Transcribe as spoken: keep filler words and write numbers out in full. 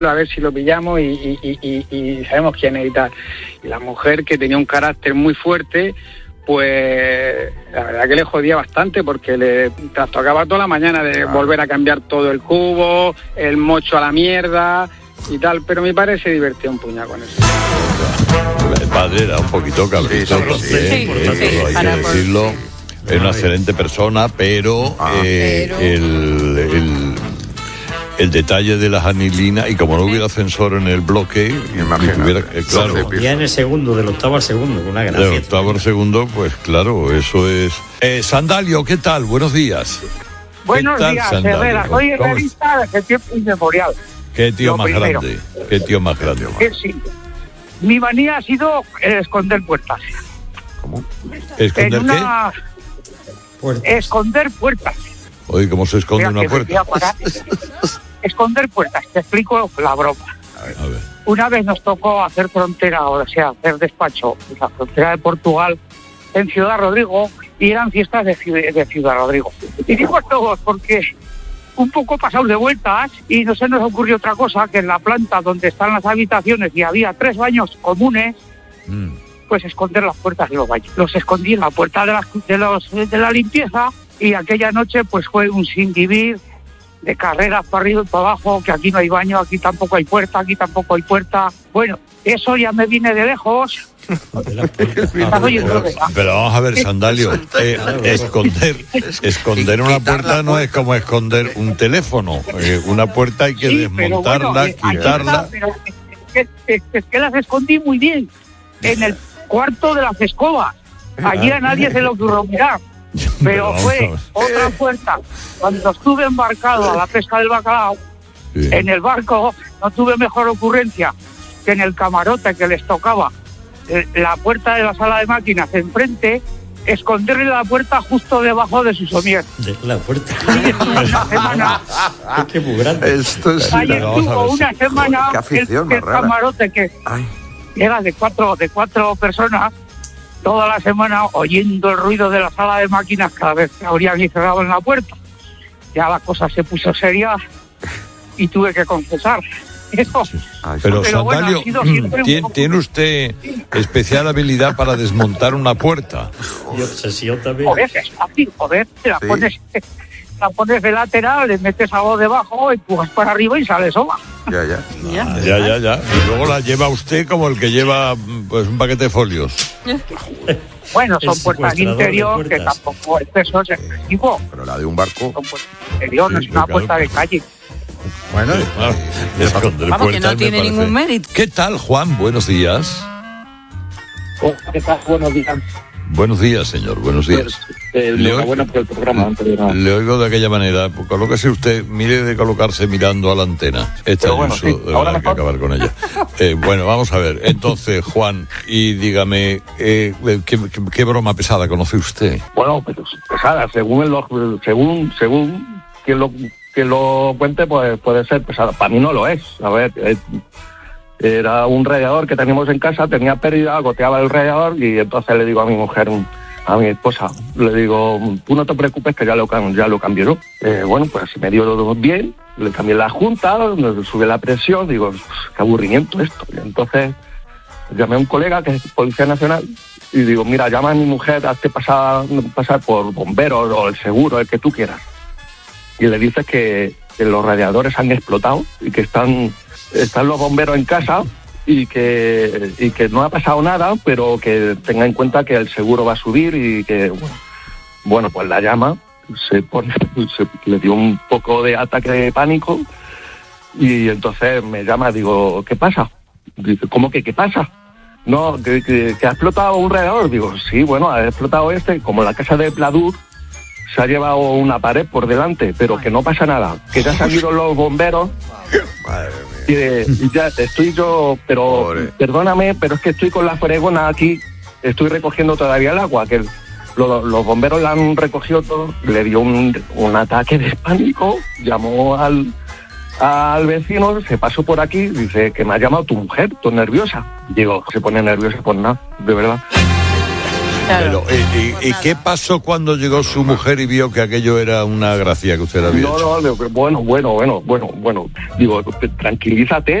a ver si lo pillamos y, y, y, y sabemos quién es y tal. Y la mujer, que tenía un carácter muy fuerte, pues la verdad que le jodía bastante, porque le trastocaba toda la mañana de claro. volver a cambiar todo el cubo, el mocho a la mierda y tal, pero mi padre se divertía un puñado con eso. El padre era un poquito cabrito, sí, sí, sí, sí, sí, sí, hay que decirlo. Es una excelente persona, pero, ah, eh, pero... El, el, el detalle de las anilinas, y como no hubiera ascensor en el bloque, tuviera, eh, claro, ya en el segundo, del octavo al segundo, una gracia. Del octavo al segundo, pues claro, eso es. Eh, Sandalio, ¿qué tal? Buenos días. Buenos tal, días, Herrera. Soy herrerista desde tiempo inmemorial. Qué tío Lo más primero. grande, qué tío más grande. Que sí. Mi manía ha sido esconder puertas. ¿Cómo? ¿Esconder en una... qué? Puertas. Esconder puertas. Oye, ¿cómo se esconde Mira, una puerta? Esconder puertas, te explico la broma. A ver, a ver. Una vez nos tocó hacer frontera, o sea, hacer despacho en la frontera de Portugal, en Ciudad Rodrigo, y eran fiestas de, de Ciudad Rodrigo. Y dijimos todos, porque un poco pasados de vueltas, y no se nos ocurrió otra cosa, que en la planta donde están las habitaciones y había tres baños comunes, mm. pues esconder las puertas de los baños. Los escondí en la puerta de la, de los, de la limpieza, y aquella noche pues fue un sin vivir de carreras para arriba y para abajo, que aquí no hay baño, aquí tampoco hay puerta, aquí tampoco hay puerta. Bueno, eso ya me vine de lejos. pero, pero vamos a ver, Sandalio, eh, esconder esconder una puerta no es como esconder un teléfono. Eh, una puerta hay que sí, desmontarla, bueno, quitarla. Está, pero es, es, es que las escondí muy bien en el cuarto de las escobas. Allí a nadie se lo ocurrió mirar. Pero fue otra puerta. Cuando estuve embarcado a la pesca del bacalao, sí. en el barco no tuve mejor ocurrencia que en el camarote que les tocaba la puerta de la sala de máquinas enfrente, esconderle la puerta justo debajo de su somier. De la puerta. Y una semana. Es que muy grande. Esto es ayer tuvo una semana qué afición, el, el camarote que Ay. era de cuatro, de cuatro personas. Toda la semana oyendo el ruido de la sala de máquinas cada vez que abrían y cerraban la puerta. Ya la cosa se puso seria y tuve que confesar. Eso. Ay, pero, pero Sandalio, bueno, ¿tiene, poco... ¿tiene usted especial habilidad para desmontar una puerta? Y obsesión también. Joder, es fácil, joder, te la sí. pones... la pones de lateral, le metes algo debajo, empujas para arriba y sale sola. Ya, ya. Ah, ya, ya, ya. Y luego la lleva usted como el que lleva pues un paquete de folios. Bueno, son puertas de interior, puertas. que tampoco el peso es excesivo. Eh, pero la de un barco. Son puertas de interior, no sí, es una claro, puerta de calle. Bueno, sí, claro. Vamos, vamos que no tiene ningún mérito. ¿Qué tal, Juan? Buenos días. Oh, ¿qué tal? Buenos días. Buenos días, señor, buenos días. Eh, le, oigo, bueno por el programa, anterior. le oigo de aquella manera. Colóquese usted, mire de colocarse mirando a la antena. Esta bueno, sí, de ahora hay que acabar con ella. Eh, bueno, vamos a ver. Entonces, Juan, y dígame, eh, ¿qué, qué, ¿qué broma pesada conoce usted? Bueno, pues pesada, según el, según según quien lo, quien lo cuente, pues puede ser pesada. Para mí no lo es. A ver, eh, era un radiador que teníamos en casa, tenía pérdida, goteaba el radiador y entonces le digo a mi mujer, a mi esposa, le digo, tú no te preocupes que ya lo, ya lo cambié, ¿no? Eh, bueno, pues me dio bien, le cambié la junta, le subí la presión, digo, qué aburrimiento esto. Y entonces llamé a un colega que es Policía Nacional y digo, mira, llama a mi mujer, hazte pasar, pasar por bomberos o el seguro, el que tú quieras. Y le dices que, que los radiadores han explotado y que están... están los bomberos en casa y que y que no ha pasado nada, pero que tenga en cuenta que el seguro va a subir y que, bueno, bueno pues la llama, se pone, se, le dio un poco de ataque de pánico y entonces me llama, digo, ¿qué pasa? Dice, ¿cómo que qué pasa? No, que, que, que ha explotado un radiador. Digo, sí, bueno, ha explotado este, como la casa de Pladur, se ha llevado una pared por delante, pero que no pasa nada, que ya salieron los bomberos. Madre mía. Y, y ya estoy yo, pero Pobre. perdóname, pero es que estoy con la fregona aquí, estoy recogiendo todavía el agua, que el, lo, los bomberos la han recogido todo, le dio un, un ataque de pánico, llamó al, al vecino, se pasó por aquí, dice que me ha llamado tu mujer, tú nerviosa. Digo, se pone nerviosa por nada, de verdad. Claro. Pero, ¿y, y, ¿Y qué pasó cuando llegó su mujer y vio que aquello era una gracia que usted había no, hecho? No, no, bueno, bueno, bueno, bueno, bueno. Digo, tranquilízate.